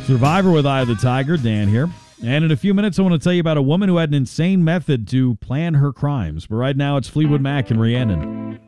Survivor with Eye of the Tiger, Dan here. And in a few minutes, I want to tell you about a woman who had an insane method to plan her crimes. But right now, it's Fleetwood Mac and Rhiannon.